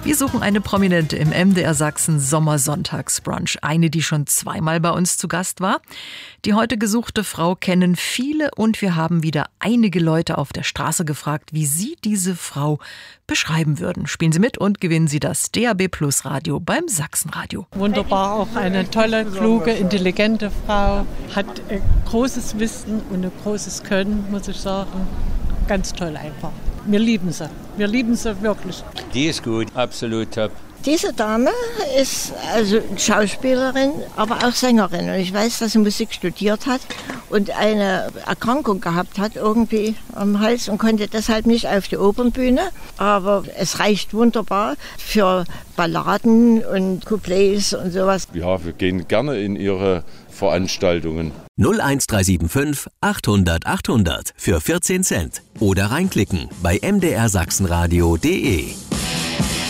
Wir suchen eine Prominente im MDR Sachsen Sommersonntagsbrunch. Eine, die schon zweimal bei uns zu Gast war. Die heute gesuchte Frau kennen viele und wir haben wieder einige Leute auf der Straße gefragt, wie sie diese Frau beschreiben würden. Spielen Sie mit und gewinnen Sie das DAB+ Radio beim Sachsenradio. Wunderbar, auch eine tolle, kluge, intelligente Frau. Hat ein großes Wissen und ein großes Können, muss ich sagen. Ganz toll einfach. Wir lieben sie. Wir lieben sie wirklich. Die ist gut, absolut top. Diese Dame ist also Schauspielerin, aber auch Sängerin. Und ich weiß, dass sie Musik studiert hat und eine Erkrankung gehabt hat, irgendwie am Hals und konnte deshalb nicht auf die Opernbühne. Aber es reicht wunderbar für Balladen und Couplets und sowas. Ja, wir gehen gerne in ihre Veranstaltungen. 01375 800 800 für 14 Cent. Oder reinklicken bei mdrsachsenradio.de.